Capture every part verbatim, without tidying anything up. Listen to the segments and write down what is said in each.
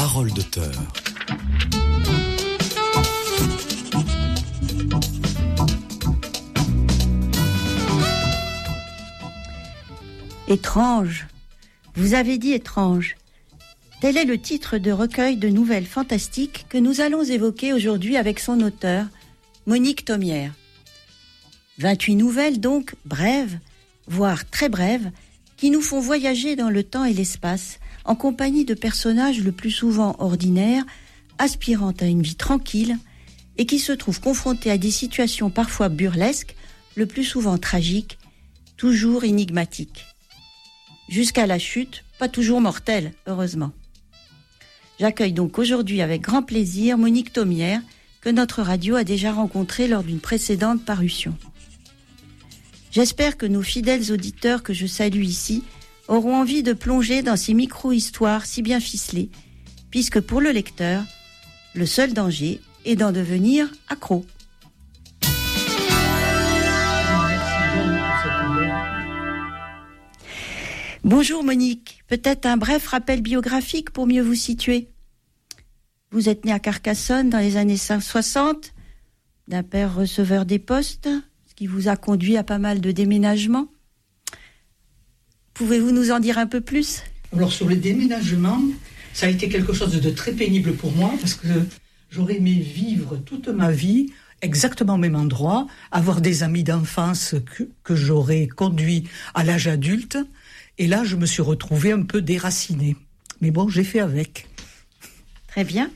Parole d'auteur. Étrange. Vous avez dit étrange. Tel est le titre de recueil de nouvelles fantastiques que nous allons évoquer aujourd'hui avec son auteur, Monique Thomière. vingt-huit nouvelles donc, brèves, voire très brèves, qui nous font voyager dans le temps et l'espace, en compagnie de personnages le plus souvent ordinaires, aspirant à une vie tranquille, et qui se trouvent confrontés à des situations parfois burlesques, le plus souvent tragiques, toujours énigmatiques. Jusqu'à la chute, pas toujours mortelle, heureusement. J'accueille donc aujourd'hui avec grand plaisir Monique Thomière, que notre radio a déjà rencontrée lors d'une précédente parution. J'espère que nos fidèles auditeurs que je salue ici auront envie de plonger dans ces micro-histoires si bien ficelées, puisque pour le lecteur, le seul danger est d'en devenir accro. Bonjour Monique, peut-être un bref rappel biographique pour mieux vous situer. Vous êtes née à Carcassonne dans les années soixante, d'un père receveur des postes, ce qui vous a conduit à pas mal de déménagements. Pouvez-vous nous en dire un peu plus ? Alors sur le déménagement, ça a été quelque chose de très pénible pour moi parce que j'aurais aimé vivre toute ma vie exactement au même endroit, avoir des amis d'enfance que, que j'aurais conduits à l'âge adulte. Et là, je me suis retrouvée un peu déracinée. Mais bon, j'ai fait avec. Très bien.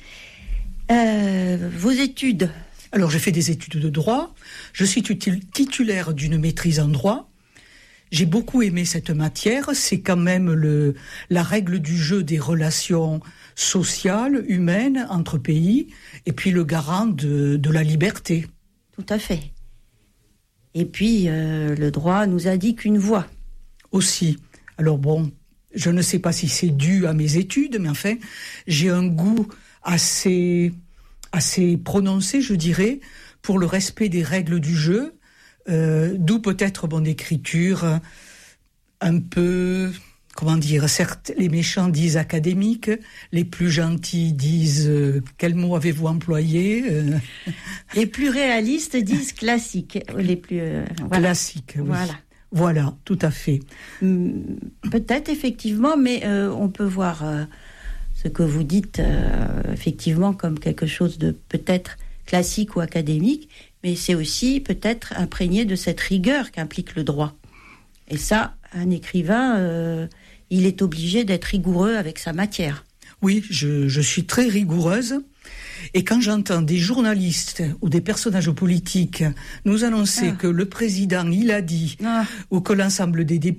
Euh, vos études ? Alors, j'ai fait des études de droit. Je suis titulaire d'une maîtrise en droit. J'ai beaucoup aimé cette matière. C'est quand même le, la règle du jeu des relations sociales, humaines, entre pays, et puis le garant de, de la liberté. Tout à fait. Et puis, euh, le droit nous indique une voie. Aussi. Alors bon, je ne sais pas si c'est dû à mes études, mais enfin, j'ai un goût assez, assez prononcé, je dirais, pour le respect des règles du jeu, euh, d'où peut-être mon écriture un peu, comment dire, certes, les méchants disent académique, les plus gentils disent, euh, quel mot avez-vous employé euh... Les plus réalistes disent classique, les plus... Euh, voilà. Classique, oui. Voilà. Voilà, tout à fait. Peut-être, effectivement, mais euh, on peut voir euh, ce que vous dites, euh, effectivement, comme quelque chose de peut-être classique ou académique, mais c'est aussi peut-être imprégné de cette rigueur qu'implique le droit. Et ça, un écrivain, euh, il est obligé d'être rigoureux avec sa matière. Oui, je, je suis très rigoureuse. Et quand j'entends des journalistes ou des personnages politiques nous annoncer ah. que le président, il a dit, ah. ou que l'ensemble des députés